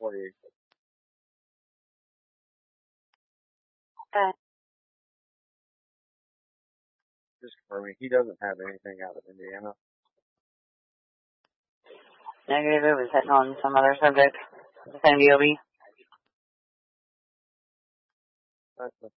for you. Okay. Just confirming, he doesn't have anything out of Indiana. Negative, it was hitting on some other subject. The same DOB. That's